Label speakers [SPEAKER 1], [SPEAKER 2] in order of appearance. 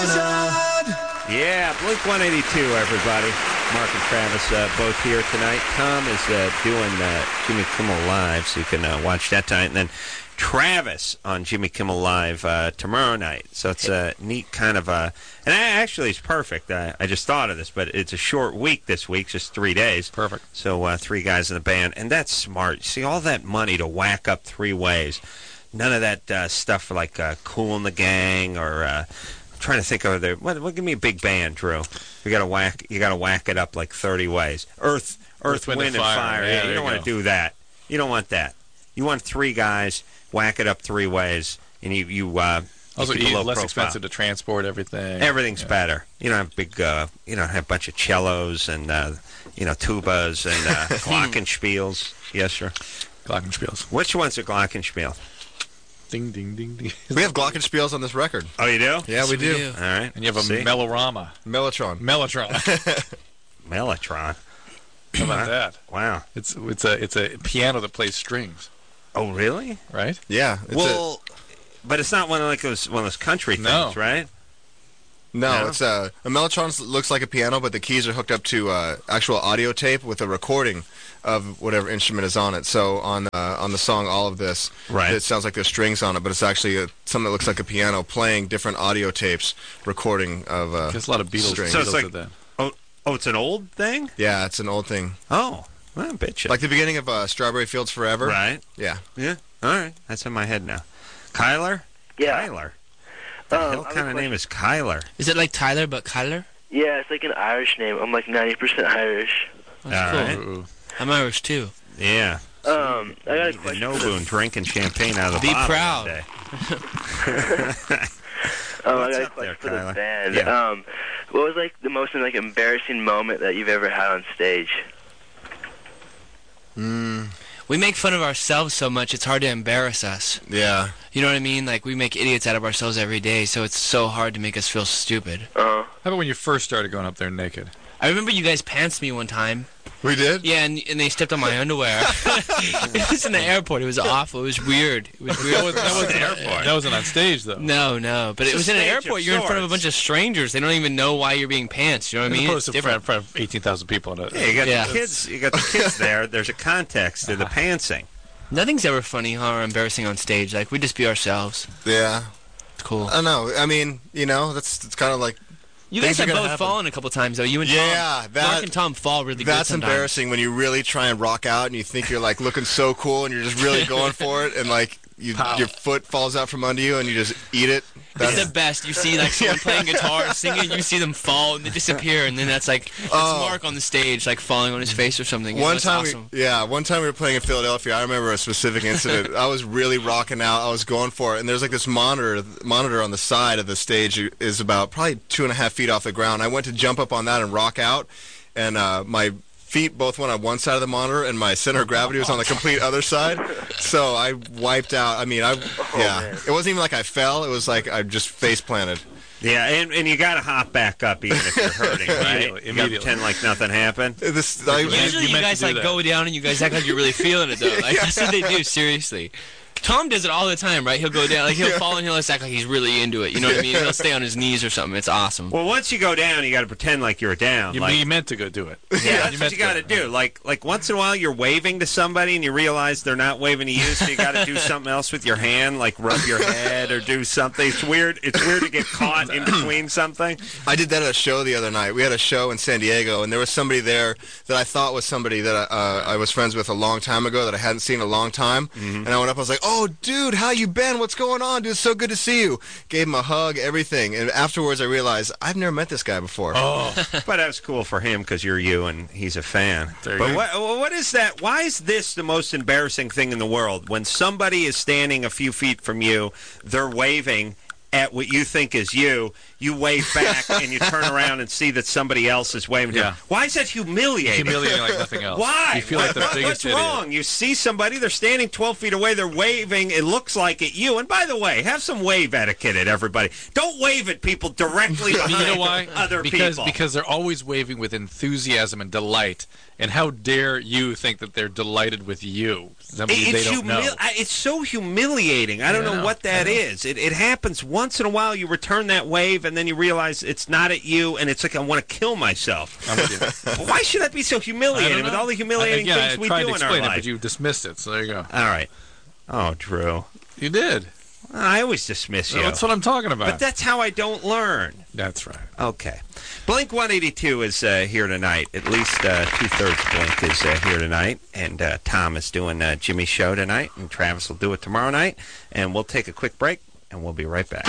[SPEAKER 1] Yeah, Blink-182, everybody. Mark and Travis both here tonight. Tom is doing Jimmy Kimmel Live, so you can watch that tonight. And then Travis on Jimmy Kimmel Live tomorrow night. So it's a neat kind of a... And actually, it's perfect. I just thought of this, but it's a short week this week, just 3 days.
[SPEAKER 2] Perfect.
[SPEAKER 1] So 3 guys in the band. And that's smart. See, all that money to whack up 3 ways. None of that stuff like Kool and the Gang or... I'm trying to think of the... What, give me a big band, Drew. You got to whack it up like 30 ways. Earth, Wind, and Fire. Yeah, you don't want to do that. You don't want that. You want 3 guys, whack it up 3 ways, and you
[SPEAKER 2] also
[SPEAKER 1] keep a low
[SPEAKER 2] less
[SPEAKER 1] profile.
[SPEAKER 2] expensive to transport everything.
[SPEAKER 1] Everything's better. You don't have big. You don't have a bunch of cellos and tubas and glockenspiels. Yes, sir.
[SPEAKER 2] Glockenspiels.
[SPEAKER 1] Which one's a glockenspiel?
[SPEAKER 2] Ding, ding, ding, ding.
[SPEAKER 3] We have glockenspiels on this record.
[SPEAKER 1] Oh, you do?
[SPEAKER 3] Yeah, we do.
[SPEAKER 1] All right.
[SPEAKER 2] And you have a Mellorama.
[SPEAKER 3] Mellotron.
[SPEAKER 1] Mellotron.
[SPEAKER 2] How about that?
[SPEAKER 1] Wow.
[SPEAKER 2] It's a piano that plays strings.
[SPEAKER 1] Oh, really?
[SPEAKER 2] Right?
[SPEAKER 3] Yeah.
[SPEAKER 1] But it's not one of those country things, right?
[SPEAKER 3] No, it's a Mellotron looks like a piano, but the keys are hooked up to actual audio tape with a recording of whatever instrument is on it. So on the song All of This, it sounds like there's strings on it, but it's actually something that looks like a piano playing different audio tapes, recording of
[SPEAKER 2] there's a lot of Beatles
[SPEAKER 3] strings.
[SPEAKER 1] So it's like
[SPEAKER 2] that.
[SPEAKER 1] Oh, it's an old thing?
[SPEAKER 3] Yeah, it's an old thing.
[SPEAKER 1] Oh, well, I bet you.
[SPEAKER 3] Like the beginning of Strawberry Fields Forever.
[SPEAKER 1] Right.
[SPEAKER 3] Yeah.
[SPEAKER 1] Yeah. All right. That's in my head now. Kyler?
[SPEAKER 4] Yeah.
[SPEAKER 1] Kyler. The hell kind of name is Kyler?
[SPEAKER 5] Is it like Tyler, but Kyler?
[SPEAKER 4] Yeah, it's like an Irish name. I'm like 90% Irish.
[SPEAKER 5] That's cool.
[SPEAKER 1] Right.
[SPEAKER 5] I'm Irish, too.
[SPEAKER 1] Yeah.
[SPEAKER 4] I got a question.
[SPEAKER 1] Noboon drinking champagne out of the
[SPEAKER 5] Be
[SPEAKER 1] bottle.
[SPEAKER 5] proud.
[SPEAKER 1] That day.
[SPEAKER 4] I got a question for the band.
[SPEAKER 1] Yeah.
[SPEAKER 4] What was like the most embarrassing moment that you've ever had on stage?
[SPEAKER 5] We make fun of ourselves so much, it's hard to embarrass us.
[SPEAKER 3] Yeah.
[SPEAKER 5] You know what I mean? Like, we make idiots out of ourselves every day, so it's so hard to make us feel stupid.
[SPEAKER 2] How about when you first started going up there naked?
[SPEAKER 5] I remember you guys pantsed me one time.
[SPEAKER 3] We did?
[SPEAKER 5] Yeah, and they stepped on my underwear. It was in the airport. It was awful. It was weird. It was weird.
[SPEAKER 2] That wasn't on stage, though.
[SPEAKER 5] No. But it was in an airport. You're in front of a bunch of strangers. They don't even know why you're being pantsed. You know what I mean?
[SPEAKER 2] It's different. In front of 18,000 people.
[SPEAKER 1] You got the kids. You got the kids there. There's a context to the pantsing.
[SPEAKER 5] Nothing's ever funny or embarrassing on stage. Like, we just be ourselves.
[SPEAKER 3] Yeah.
[SPEAKER 5] It's cool.
[SPEAKER 3] I don't know. I mean, it's kind of like...
[SPEAKER 5] You guys have both fallen a couple times, though. You and Tom. Mark and Tom fall really good
[SPEAKER 3] That's
[SPEAKER 5] sometimes.
[SPEAKER 3] embarrassing when you really try and rock out and you think you're like looking so cool and you're just really going for it and like your foot falls out from under you and you just eat it.
[SPEAKER 5] It's the best. You see like someone playing guitar, singing, you see them fall and they disappear, and then that's Mark on the stage, like falling on his face or something.
[SPEAKER 3] One time we were playing in Philadelphia. I remember a specific incident. I was really rocking out. I was going for it, and there's like this monitor on the side of the stage is about probably 2.5 feet off the ground. I went to jump up on that and rock out, and my feet both went on one side of the monitor, and my center of gravity was on the complete other side. So I wiped out. I mean, it wasn't even like I fell. It was like I just face planted.
[SPEAKER 1] Yeah, and you got to hop back up even if you're hurting, right? You got to pretend like nothing happened.
[SPEAKER 5] Usually you guys go down and you guys act like you're really feeling it, though. Like, that's what they do, seriously. Tom does it all the time, right? He'll go down, like he'll fall and he'll just act like he's really into it. You know what I mean? He'll stay on his knees or something. It's awesome.
[SPEAKER 1] Well, once you go down, you got to pretend like you're down.
[SPEAKER 2] You meant to go do it.
[SPEAKER 1] Yeah, that's what you got to do. Like once in a while, you're waving to somebody and you realize they're not waving to you, so you got to do something else with your hand, like rub your head or do something. It's weird. It's weird to get caught in between something.
[SPEAKER 3] I did that at a show the other night. We had a show in San Diego, and there was somebody there that I thought was somebody that I was friends with a long time ago that I hadn't seen in a long time. And I went up, I was like, "Oh, dude, how you been? What's going on, dude? It's so good to see you." Gave him a hug, everything. And afterwards, I realized I've never met this guy before.
[SPEAKER 1] Oh, but that was cool for him because you're you and he's a fan. But what is that? Why is this the most embarrassing thing in the world? When somebody is standing a few feet from you, they're waving at what you think is you wave back and you turn around and see that somebody else is waving to you. Why is that humiliating?
[SPEAKER 2] Humiliating like nothing else.
[SPEAKER 1] Why?
[SPEAKER 2] You feel like the biggest
[SPEAKER 1] What's wrong? You see somebody, they're standing 12 feet away, they're waving, it looks like at you. And by the way, have some wave etiquette at everybody. Don't wave at people directly behind
[SPEAKER 2] you know why?
[SPEAKER 1] Other people.
[SPEAKER 2] Because they're always waving with enthusiasm and delight. And how dare you think that they're delighted with you? somebody they don't know.
[SPEAKER 1] It's so humiliating. I don't know what that is. It happens once in a while. You return that wave, and then you realize it's not at you, and it's like I want to kill myself.
[SPEAKER 2] I'm with you.
[SPEAKER 1] Why should that be so humiliating with all the humiliating things we do in our life?
[SPEAKER 2] I tried to explain it, but you dismissed it, so there you go.
[SPEAKER 1] All right. Oh, Drew.
[SPEAKER 2] You did.
[SPEAKER 1] I always dismiss you.
[SPEAKER 2] That's what I'm talking about.
[SPEAKER 1] But that's how I don't learn.
[SPEAKER 2] That's right.
[SPEAKER 1] Okay. Blink 182 is here tonight. At least two-thirds Blink is here tonight. And Tom is doing Jimmy's show tonight. And Travis will do it tomorrow night. And we'll take a quick break, and we'll be right back.